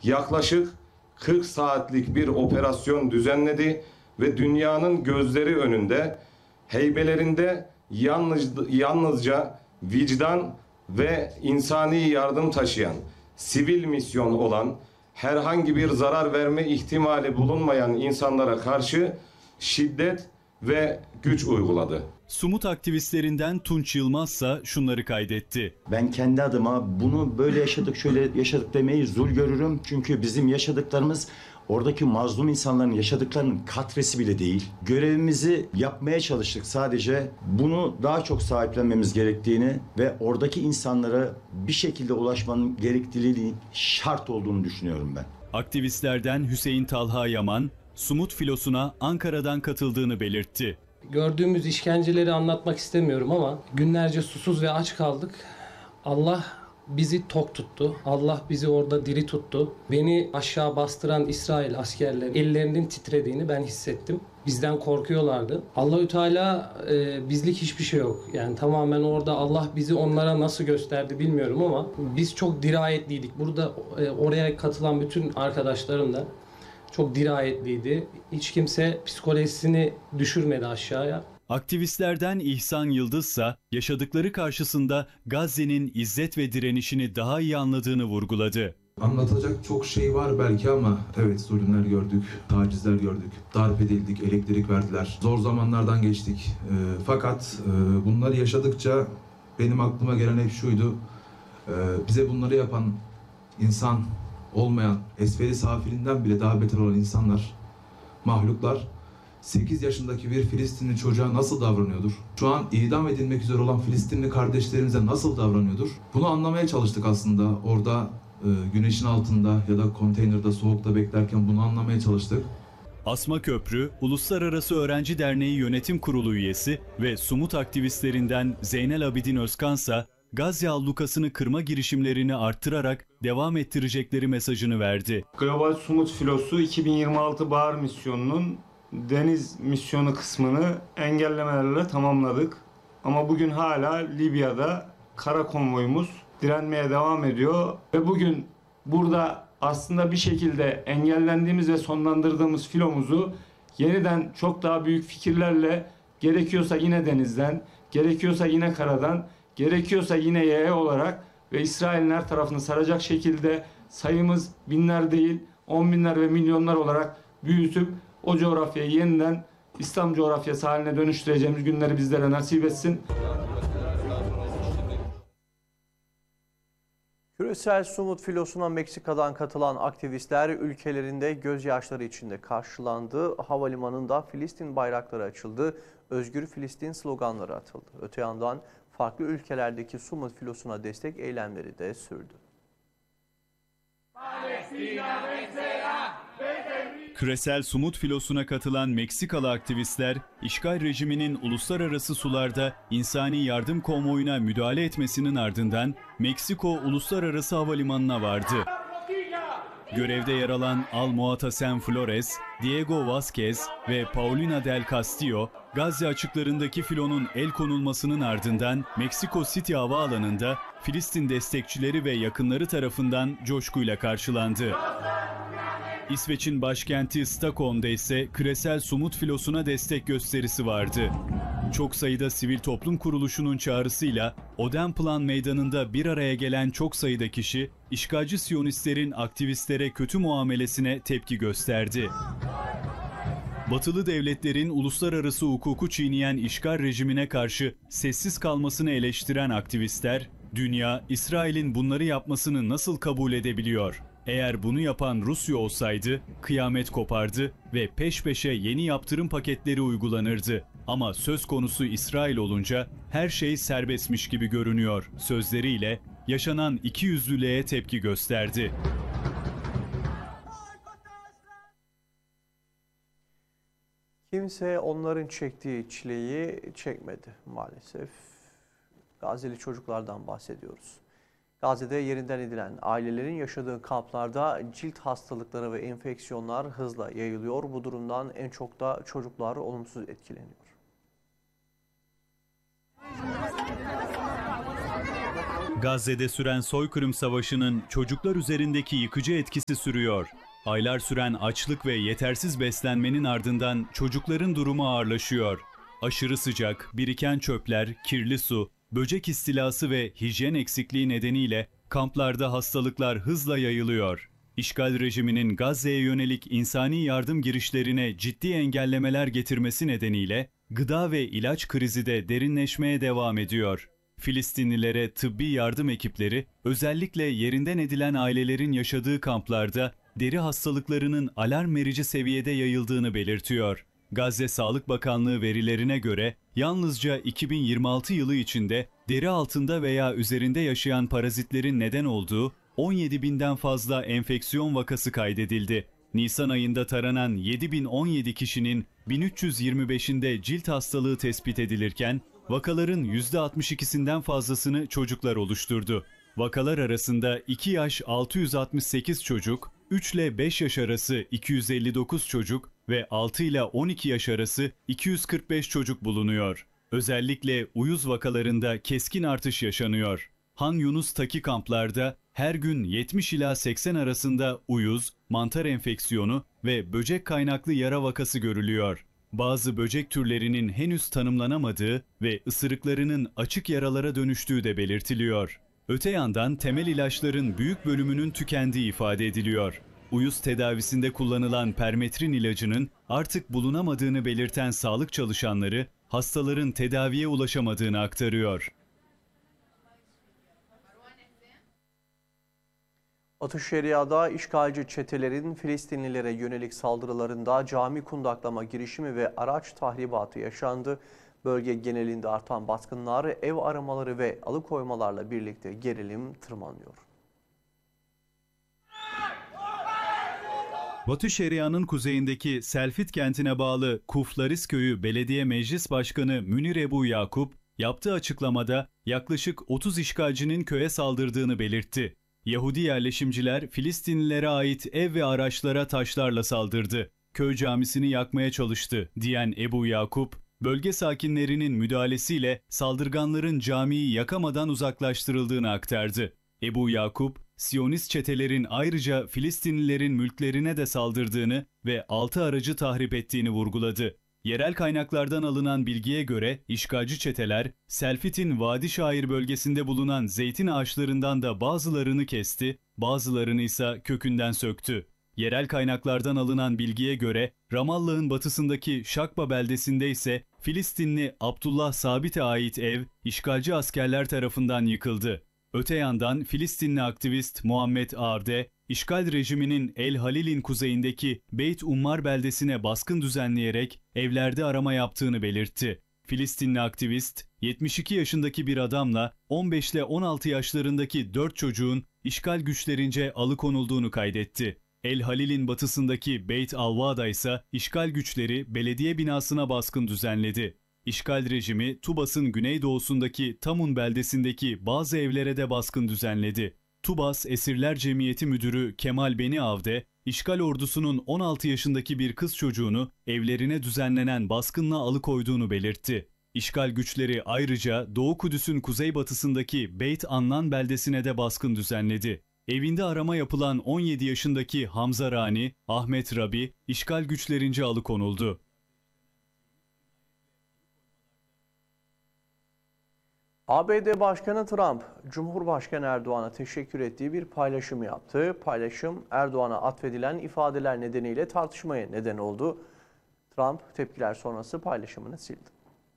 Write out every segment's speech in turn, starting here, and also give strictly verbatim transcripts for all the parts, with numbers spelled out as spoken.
yaklaşık kırk saatlik bir operasyon düzenledi ve dünyanın gözleri önünde heybelerinde yalnız, yalnızca vicdan ve insani yardım taşıyan, sivil misyon olan, herhangi bir zarar verme ihtimali bulunmayan insanlara karşı şiddet ve güç uyguladı. Sumut aktivistlerinden Tunç Yılmaz ise şunları kaydetti. Ben kendi adıma bunu böyle yaşadık, şöyle yaşadık demeyi zul görürüm. Çünkü bizim yaşadıklarımız oradaki mazlum insanların yaşadıklarının katresi bile değil. Görevimizi yapmaya çalıştık sadece. Bunu daha çok sahiplenmemiz gerektiğini ve oradaki insanlara bir şekilde ulaşmanın gerekliliğinin şart olduğunu düşünüyorum ben. Aktivistlerden Hüseyin Talha Yaman, Sumut filosuna Ankara'dan katıldığını belirtti. Gördüğümüz işkenceleri anlatmak istemiyorum ama günlerce susuz ve aç kaldık. Allah bizi tok tuttu. Allah bizi orada diri tuttu. Beni aşağı bastıran İsrail askerleri ellerinin titrediğini ben hissettim. Bizden korkuyorlardı. Allahü Teala e, bizlik hiçbir şey yok. Yani tamamen orada Allah bizi onlara nasıl gösterdi bilmiyorum ama biz çok dirayetliydik. Burada e, oraya katılan bütün arkadaşlarım da çok dirayetliydi. Hiç kimse psikolojisini düşürmedi aşağıya. Aktivistlerden İhsan Yıldız ise yaşadıkları karşısında Gazze'nin izzet ve direnişini daha iyi anladığını vurguladı. Anlatacak çok şey var belki ama evet, zulümler gördük, tacizler gördük, darp edildik, elektrik verdiler. Zor zamanlardan geçtik. E, fakat e, bunları yaşadıkça benim aklıma gelen hep şuydu. E, bize bunları yapan insan olmayan, esferi safilinden bile daha beter olan insanlar, mahluklar sekiz yaşındaki bir Filistinli çocuğa nasıl davranıyordur? Şu an idam edilmek üzere olan Filistinli kardeşlerimize nasıl davranıyordur? Bunu anlamaya çalıştık aslında. Orada e, güneşin altında ya da konteynerde soğukta beklerken bunu anlamaya çalıştık. Asma Köprü, Uluslararası Öğrenci Derneği Yönetim Kurulu üyesi ve Sumut aktivistlerinden Zeynel Abidin Özkansa, Gazze ablukasını kırma girişimlerini arttırarak devam ettirecekleri mesajını verdi. Global Sumut Filosu iki bin yirmi altı Bahar Misyonu'nun deniz misyonu kısmını engellemelerle tamamladık. Ama bugün hala Libya'da kara konvoyumuz direnmeye devam ediyor. Ve bugün burada aslında bir şekilde engellendiğimiz ve sonlandırdığımız filomuzu yeniden çok daha büyük fikirlerle, gerekiyorsa yine denizden, gerekiyorsa yine karadan, gerekiyorsa yine yaya olarak ve İsrail'in her tarafını saracak şekilde sayımız binler değil, on binler ve milyonlar olarak büyütüp o coğrafyayı yeniden İslam coğrafyası haline dönüştüreceğimiz günleri bizlere nasip etsin. Küresel Sumut Filosu'na Meksika'dan katılan aktivistler ülkelerinde gözyaşları içinde karşılandı. Havalimanında Filistin bayrakları açıldı. Özgür Filistin sloganları atıldı. Öte yandan farklı ülkelerdeki Sumut Filosu'na destek eylemleri de sürdü. Küresel Sumut Filosu'na katılan Meksikalı aktivistler, işgal rejiminin uluslararası sularda insani yardım konvoyuna müdahale etmesinin ardından Meksiko Uluslararası Havalimanı'na vardı. Görevde yer alan Almoatasen Flores, Diego Vazquez ve Paulina del Castillo, Gazze açıklarındaki filonun el konulmasının ardından Meksiko City Havaalanı'nda Filistin destekçileri ve yakınları tarafından coşkuyla karşılandı. İsveç'in başkenti Stockholm'da ise Küresel Sumut Filosu'na destek gösterisi vardı. Çok sayıda sivil toplum kuruluşunun çağrısıyla Odenplan Meydanı'nda bir araya gelen çok sayıda kişi, işgalci Siyonistlerin aktivistlere kötü muamelesine tepki gösterdi. Batılı devletlerin uluslararası hukuku çiğneyen işgal rejimine karşı sessiz kalmasını eleştiren aktivistler, dünya, İsrail'in bunları yapmasını nasıl kabul edebiliyor? Eğer bunu yapan Rusya olsaydı kıyamet kopardı ve peş peşe yeni yaptırım paketleri uygulanırdı. Ama söz konusu İsrail olunca her şey serbestmiş gibi görünüyor sözleriyle yaşanan ikiyüzlülüğe tepki gösterdi. Kimse onların çektiği çileyi çekmedi maalesef. Gazze'li çocuklardan bahsediyoruz. Gazze'de yerinden edilen ailelerin yaşadığı kamplarda cilt hastalıkları ve enfeksiyonlar hızla yayılıyor. Bu durumdan en çok da çocuklar olumsuz etkileniyor. Gazze'de süren soykırım savaşının çocuklar üzerindeki yıkıcı etkisi sürüyor. Aylar süren açlık ve yetersiz beslenmenin ardından çocukların durumu ağırlaşıyor. Aşırı sıcak, biriken çöpler, kirli su, böcek istilası ve hijyen eksikliği nedeniyle kamplarda hastalıklar hızla yayılıyor. İşgal rejiminin Gazze'ye yönelik insani yardım girişlerine ciddi engellemeler getirmesi nedeniyle gıda ve ilaç krizi de derinleşmeye devam ediyor. Filistinlilere tıbbi yardım ekipleri özellikle yerinden edilen ailelerin yaşadığı kamplarda deri hastalıklarının alarm verici seviyede yayıldığını belirtiyor. Gazze Sağlık Bakanlığı verilerine göre yalnızca iki bin yirmi altı yılı içinde deri altında veya üzerinde yaşayan parazitlerin neden olduğu on yedi binden fazla enfeksiyon vakası kaydedildi. Nisan ayında taranan yedi bin on yedi kişinin bin üç yüz yirmi beşinde cilt hastalığı tespit edilirken vakaların yüzde altmış ikisinden fazlasını çocuklar oluşturdu. Vakalar arasında iki yaş altı yüz altmış sekiz çocuk, üç ile beş yaş arası iki yüz elli dokuz çocuk ve altı ile on iki yaş arası iki yüz kırk beş çocuk bulunuyor. Özellikle uyuz vakalarında keskin artış yaşanıyor. Han Yunus'taki kamplarda her gün yetmiş ila seksen arasında uyuz, mantar enfeksiyonu ve böcek kaynaklı yara vakası görülüyor. Bazı böcek türlerinin henüz tanımlanamadığı ve ısırıklarının açık yaralara dönüştüğü de belirtiliyor. Öte yandan temel ilaçların büyük bölümünün tükendiği ifade ediliyor. Uyuz tedavisinde kullanılan permetrin ilacının artık bulunamadığını belirten sağlık çalışanları hastaların tedaviye ulaşamadığını aktarıyor. Batı Şeria'da işgalci çetelerin Filistinlilere yönelik saldırılarında cami kundaklama girişimi ve araç tahribatı yaşandı. Bölge genelinde artan baskınlar, ev aramaları ve alıkoymalarla birlikte gerilim tırmanıyor. Batı Şeria'nın kuzeyindeki Selfit kentine bağlı Kuflaris Köyü Belediye Meclis Başkanı Münir Ebu Yakup, yaptığı açıklamada yaklaşık otuz işgalcinin köye saldırdığını belirtti. Yahudi yerleşimciler Filistinlilere ait ev ve araçlara taşlarla saldırdı. Köy camisini yakmaya çalıştı diyen Ebu Yakup, bölge sakinlerinin müdahalesiyle saldırganların camiyi yakamadan uzaklaştırıldığını aktardı. Ebu Yakup, Siyonist çetelerin ayrıca Filistinlilerin mülklerine de saldırdığını ve altı aracı tahrip ettiğini vurguladı. Yerel kaynaklardan alınan bilgiye göre işgalci çeteler, Selfit'in Vadi Şair bölgesinde bulunan zeytin ağaçlarından da bazılarını kesti, bazılarını ise kökünden söktü. Yerel kaynaklardan alınan bilgiye göre Ramallah'ın batısındaki Şakba beldesinde ise Filistinli Abdullah Sabit'e ait ev işgalci askerler tarafından yıkıldı. Öte yandan Filistinli aktivist Muhammed Arde, işgal rejiminin El Halil'in kuzeyindeki Beyt Ummar beldesine baskın düzenleyerek evlerde arama yaptığını belirtti. Filistinli aktivist, yetmiş iki yaşındaki bir adamla on beş ile on altı yaşlarındaki dört çocuğun işgal güçlerince alıkonulduğunu kaydetti. El Halil'in batısındaki Beyt Alvada ise işgal güçleri belediye binasına baskın düzenledi. İşgal rejimi Tubas'ın güneydoğusundaki Tamun beldesindeki bazı evlere de baskın düzenledi. Tubas Esirler Cemiyeti Müdürü Kemal Beni Avde, işgal ordusunun on altı yaşındaki bir kız çocuğunu evlerine düzenlenen baskınla alıkoyduğunu belirtti. İşgal güçleri ayrıca Doğu Kudüs'ün kuzeybatısındaki Beyt Annan beldesine de baskın düzenledi. Evinde arama yapılan on yedi yaşındaki Hamza Rani, Ahmet Rabi, işgal güçlerince alıkonuldu. A B D Başkanı Trump, Cumhurbaşkanı Erdoğan'a teşekkür ettiği bir paylaşım yaptı. Paylaşım Erdoğan'a atfedilen ifadeler nedeniyle tartışmaya neden oldu. Trump tepkiler sonrası paylaşımını sildi.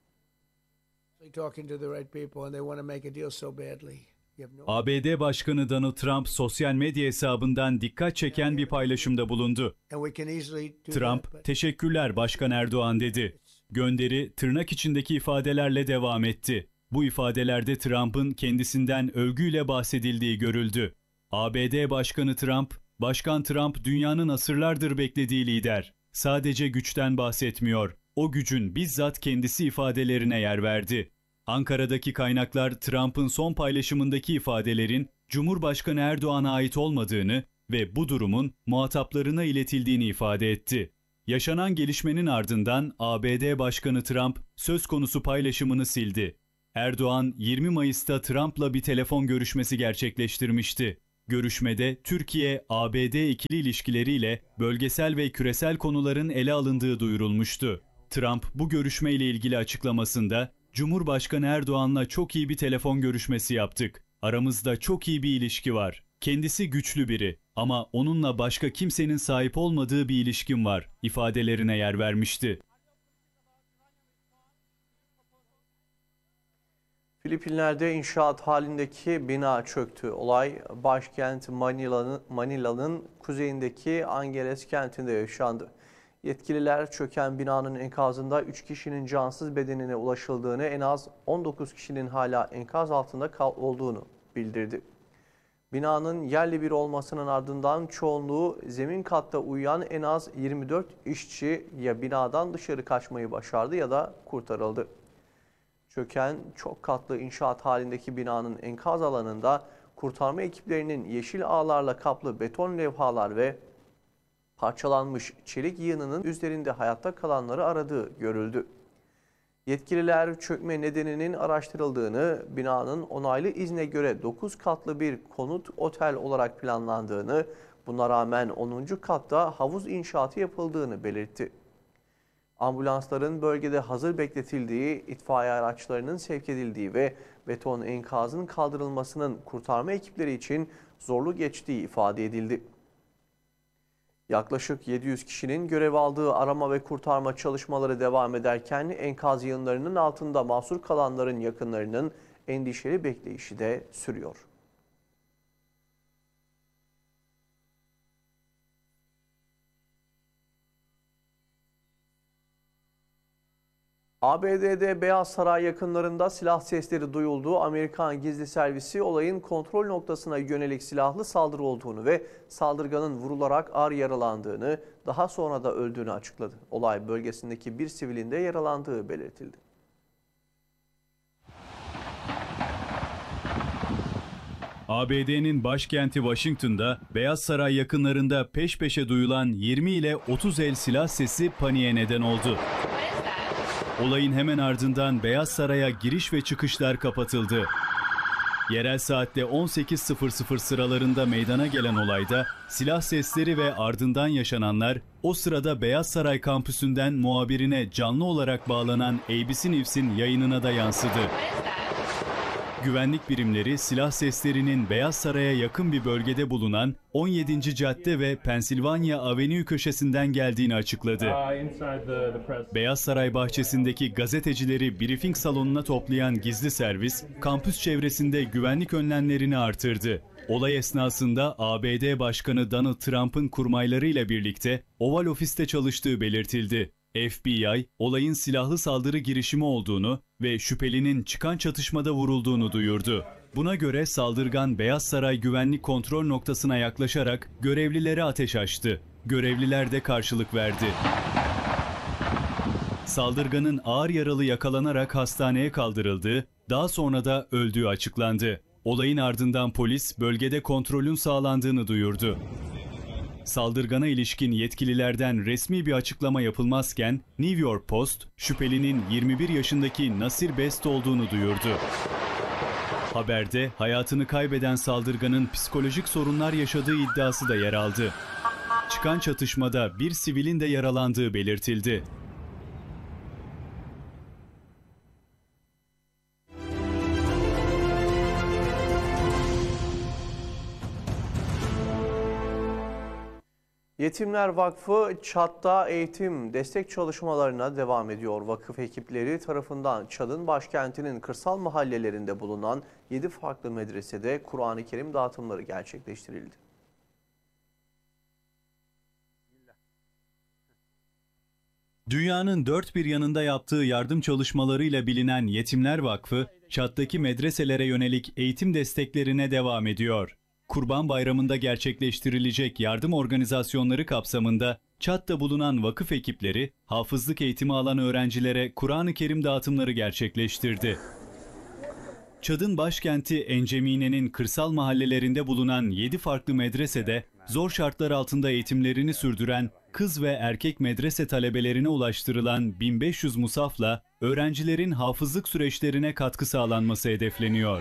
A B D Başkanı Donald Trump sosyal medya hesabından dikkat çeken bir paylaşımda bulundu. Trump, "Teşekkürler Başkan Erdoğan" dedi. Gönderi tırnak içindeki ifadelerle devam etti. Bu ifadelerde Trump'ın kendisinden övgüyle bahsedildiği görüldü. A B D Başkanı Trump, "Başkan Trump dünyanın asırlardır beklediği lider. Sadece güçten bahsetmiyor. O gücün bizzat kendisi" ifadelerine yer verdi. Ankara'daki kaynaklar Trump'ın son paylaşımındaki ifadelerin Cumhurbaşkanı Erdoğan'a ait olmadığını ve bu durumun muhataplarına iletildiğini ifade etti. Yaşanan gelişmenin ardından A B D Başkanı Trump söz konusu paylaşımını sildi. Erdoğan yirmi Mayıs'ta Trump'la bir telefon görüşmesi gerçekleştirmişti. Görüşmede Türkiye-A B D ikili ilişkileriyle bölgesel ve küresel konuların ele alındığı duyurulmuştu. Trump bu görüşmeyle ilgili açıklamasında, "Cumhurbaşkanı Erdoğan'la çok iyi bir telefon görüşmesi yaptık. Aramızda çok iyi bir ilişki var. Kendisi güçlü biri ama onunla başka kimsenin sahip olmadığı bir ilişkim var" ifadelerine yer vermişti. Filipinler'de inşaat halindeki bina çöktü. Olay başkent Manila'nın Manila'nın kuzeyindeki Angeles kentinde yaşandı. Yetkililer çöken binanın enkazında üç kişinin cansız bedenine ulaşıldığını, en az on dokuz kişinin hala enkaz altında olduğunu bildirdi. Binanın yerli bir olmasının ardından çoğunluğu zemin katta uyuyan en az yirmi dört işçi ya binadan dışarı kaçmayı başardı ya da kurtarıldı. Çöken çok katlı inşaat halindeki binanın enkaz alanında kurtarma ekiplerinin yeşil ağlarla kaplı beton levhalar ve parçalanmış çelik yığınının üzerinde hayatta kalanları aradığı görüldü. Yetkililer çökme nedeninin araştırıldığını, binanın onaylı izne göre dokuz katlı bir konut otel olarak planlandığını, buna rağmen onuncu katta havuz inşaatı yapıldığını belirtti. Ambulansların bölgede hazır bekletildiği, itfaiye araçlarının sevk edildiği ve beton enkazın kaldırılmasının kurtarma ekipleri için zorlu geçtiği ifade edildi. Yaklaşık yedi yüz kişinin görev aldığı arama ve kurtarma çalışmaları devam ederken enkaz yığınlarının altında mahsur kalanların yakınlarının endişeli bekleyişi de sürüyor. A B D'de Beyaz Saray yakınlarında silah sesleri duyuldu. Amerikan gizli servisi olayın kontrol noktasına yönelik silahlı saldırı olduğunu ve saldırganın vurularak ağır yaralandığını, daha sonra da öldüğünü açıkladı. Olay bölgesindeki bir sivilin de yaralandığı belirtildi. A B D'nin başkenti Washington'da Beyaz Saray yakınlarında peş peşe duyulan yirmi ile otuz el silah sesi paniğe neden oldu. Olayın hemen ardından Beyaz Saray'a giriş ve çıkışlar kapatıldı. Yerel saatte on sekiz sıfır sıfır sıralarında meydana gelen olayda silah sesleri ve ardından yaşananlar o sırada Beyaz Saray kampüsünden muhabirine canlı olarak bağlanan A B C News'in yayınına da yansıdı. Güvenlik birimleri silah seslerinin Beyaz Saray'a yakın bir bölgede bulunan on yedinci cadde ve Pennsylvania Avenue köşesinden geldiğini açıkladı. Beyaz Saray bahçesindeki gazetecileri briefing salonuna toplayan gizli servis, kampüs çevresinde güvenlik önlemlerini artırdı. Olay esnasında A B D Başkanı Donald Trump'ın kurmaylarıyla birlikte Oval Ofis'te çalıştığı belirtildi. F B I, olayın silahlı saldırı girişimi olduğunu ve şüphelinin çıkan çatışmada vurulduğunu duyurdu. Buna göre saldırgan Beyaz Saray güvenlik kontrol noktasına yaklaşarak görevlilere ateş açtı. Görevliler de karşılık verdi. Saldırganın ağır yaralı yakalanarak hastaneye kaldırıldığı, daha sonra da öldüğü açıklandı. Olayın ardından polis bölgede kontrolün sağlandığını duyurdu. Saldırgana ilişkin yetkililerden resmi bir açıklama yapılmazken New York Post, şüphelinin yirmi bir yaşındaki Nasir Best olduğunu duyurdu. Haberde hayatını kaybeden saldırganın psikolojik sorunlar yaşadığı iddiası da yer aldı. Çıkan çatışmada bir sivilin de yaralandığı belirtildi. Yetimler Vakfı Çat'ta eğitim destek çalışmalarına devam ediyor. Vakıf ekipleri tarafından Çad'ın başkentinin kırsal mahallelerinde bulunan yedi farklı medresede Kur'an-ı Kerim dağıtımları gerçekleştirildi. Dünyanın dört bir yanında yaptığı yardım çalışmalarıyla bilinen Yetimler Vakfı, Çad'daki medreselere yönelik eğitim desteklerine devam ediyor. Kurban Bayramı'nda gerçekleştirilecek yardım organizasyonları kapsamında Çad'da bulunan vakıf ekipleri, hafızlık eğitimi alan öğrencilere Kur'an-ı Kerim dağıtımları gerçekleştirdi. Çad'ın başkenti Encemine'nin kırsal mahallelerinde bulunan yedi farklı medresede zor şartlar altında eğitimlerini sürdüren kız ve erkek medrese talebelerine ulaştırılan bin beş yüz musafla öğrencilerin hafızlık süreçlerine katkı sağlanması hedefleniyor.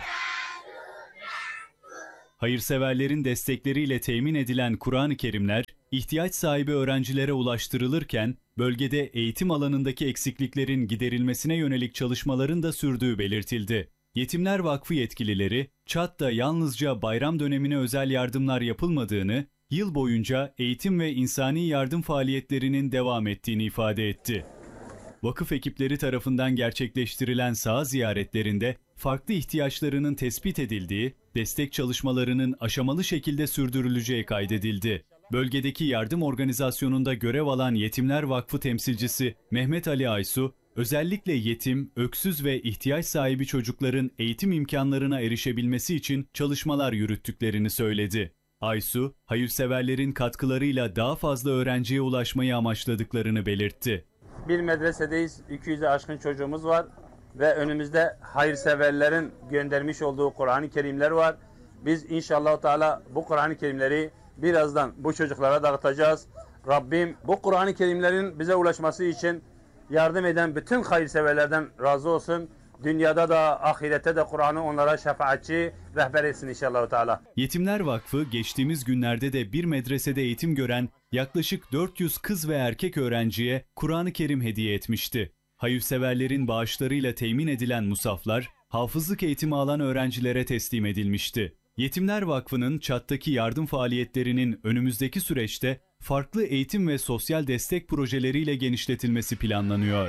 Hayırseverlerin destekleriyle temin edilen Kur'an-ı Kerimler, ihtiyaç sahibi öğrencilere ulaştırılırken, bölgede eğitim alanındaki eksikliklerin giderilmesine yönelik çalışmaların da sürdüğü belirtildi. Yetimler Vakfı yetkilileri, Çat'ta yalnızca bayram dönemine özel yardımlar yapılmadığını, yıl boyunca eğitim ve insani yardım faaliyetlerinin devam ettiğini ifade etti. Vakıf ekipleri tarafından gerçekleştirilen saha ziyaretlerinde farklı ihtiyaçlarının tespit edildiği, destek çalışmalarının aşamalı şekilde sürdürüleceği kaydedildi. Bölgedeki yardım organizasyonunda görev alan Yetimler Vakfı temsilcisi Mehmet Ali Aysu, özellikle yetim, öksüz ve ihtiyaç sahibi çocukların eğitim imkanlarına erişebilmesi için çalışmalar yürüttüklerini söyledi. Aysu, hayırseverlerin katkılarıyla daha fazla öğrenciye ulaşmayı amaçladıklarını belirtti. Bir medresedeyiz, iki yüze aşkın çocuğumuz var ve önümüzde hayırseverlerin göndermiş olduğu Kur'an-ı Kerimler var. Biz inşallah Teala bu Kur'an-ı Kerimleri birazdan bu çocuklara dağıtacağız. Rabbim bu Kur'an-ı Kerimlerin bize ulaşması için yardım eden bütün hayırseverlerden razı olsun. Dünyada da ahirette de Kur'an'ı onlara şefaatçi rehber etsin inşallah Teala. Yetimler Vakfı geçtiğimiz günlerde de bir medresede eğitim gören yaklaşık dört yüz kız ve erkek öğrenciye Kur'an-ı Kerim hediye etmişti. Hayırseverlerin bağışlarıyla temin edilen musaflar, hafızlık eğitimi alan öğrencilere teslim edilmişti. Yetimler Vakfı'nın Çat'taki yardım faaliyetlerinin önümüzdeki süreçte farklı eğitim ve sosyal destek projeleriyle genişletilmesi planlanıyor.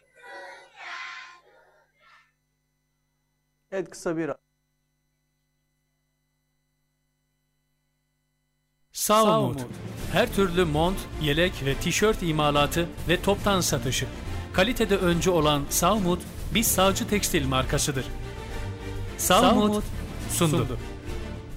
Evet, kısa bir... Sağumut. Her türlü mont, yelek ve tişört imalatı ve toptan satışı. Kalitede öncü olan Sağumut, bir Sağcı Tekstil markasıdır. Sağumut sundu. sundu.